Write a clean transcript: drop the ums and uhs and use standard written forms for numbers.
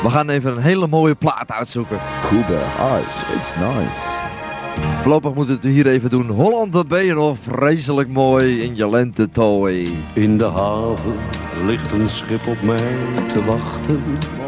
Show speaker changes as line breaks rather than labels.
We gaan even een hele mooie plaat uitzoeken.
Cuba Ice, it's nice.
Voorlopig moet het hier even doen. Holland, de ben je nog vreselijk mooi in je lentetooi.
In de haven ligt een schip op mij te wachten.